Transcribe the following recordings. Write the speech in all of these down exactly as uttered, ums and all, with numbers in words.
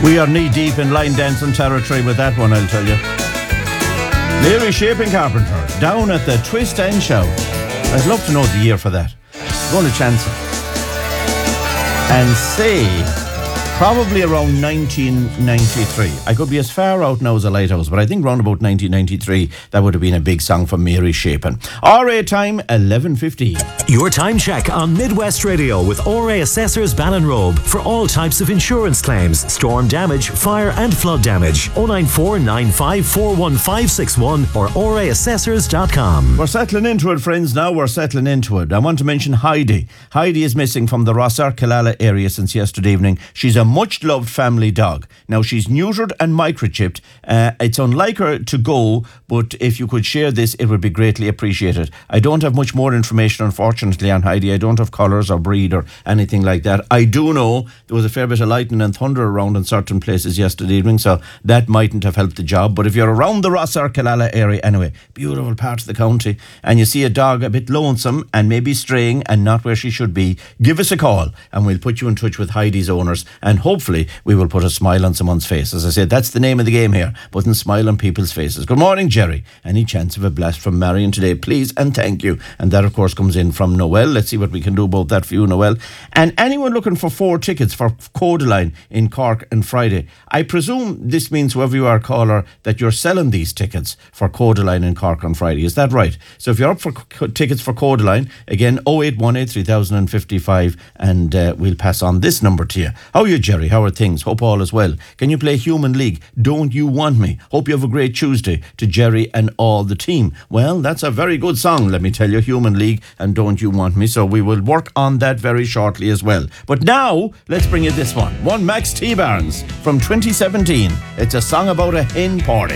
We are knee-deep in line dancing territory with that one, I'll tell you. Mary Shaping Carpenter, down at the Twist and Shout. I'd love to know the year for that. I'm going to chance it. And say, probably around nineteen ninety-three. I could be as far out now as a lighthouse, but I think round about nineteen ninety-three, that would have been a big song for Mary Shaping. R A time, eleven fifteen. Your time check on Midwest Radio with R A Assessors Ballinrobe for all types of insurance claims, storm damage, fire and flood damage. oh nine four nine five four one five six one or r a assessors dot com. We're settling into it, friends, now. We're settling into it. I want to mention Heidi. Heidi is missing from the Rossar-Killala area since yesterday evening. She's a much-loved family dog. Now, she's neutered and microchipped. Uh, it's unlike her to go, but if you could share this, it would be greatly appreciated. I don't have much more information, unfortunately, on Heidi. I don't have colours or breed or anything like that. I do know there was a fair bit of lightning and thunder around in certain places yesterday evening, so that mightn't have helped the job. But if you're around the Rossar-Killala area anyway, beautiful part of the county, and you see a dog a bit lonesome and maybe straying and not where she should be, give us a call and we'll put you in touch with Heidi's owners, and hopefully we will put a smile on someone's face. As I said, that's the name of the game here, putting a smile on people's faces. Good morning, Jerry. Any chance of a blast from Marion today, please, and thank you. And that, of course, comes in from Noel. Let's see what we can do about that for you, Noel. And anyone looking for four tickets for Codaline in Cork on Friday, I presume this means, whoever you are, caller, that you're selling these tickets for Codaline in Cork on Friday. Is that right? So if you're up for co- tickets for Codaline, again, oh eight one eight, three thousand fifty-five, and uh, we'll pass on this number to you. How are you, Jerry? How are things? Hope all is well. Can you play Human League? Don't You Want Me? Hope you have a great Tuesday, to Jerry and all the team. Well, that's a very good song, let me tell you, Human League and Don't You Want Me. So we will work on that very shortly as well. But now, let's bring you this one. One Max T. Barnes from twenty seventeen. It's a song about a hen party.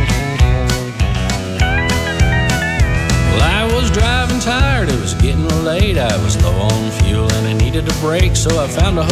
Well, I was driving tired, it was getting late. I was low on fuel and I needed a break, so I found a